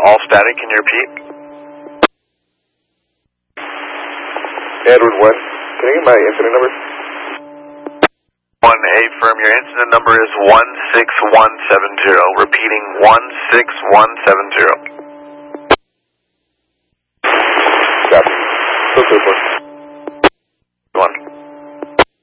all static. Can you repeat? Edward 1. Can I get my incident number? 1A firm, your incident number is 16170. Repeating 16170. Copy. So 2-4.